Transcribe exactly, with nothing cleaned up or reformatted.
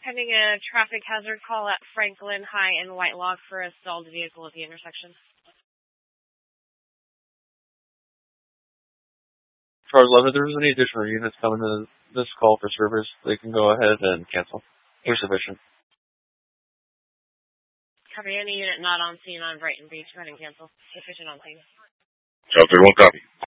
pending a traffic hazard call at Franklin High and Whitelock for a stalled vehicle at the intersection. Charles eleven, if there's any additional units coming to this call for service, they can go ahead and cancel. We're sufficient. Copy. Any unit not on scene on Brighton Beach, go ahead and cancel. Sufficient on scene. Charles thirty-one, copy.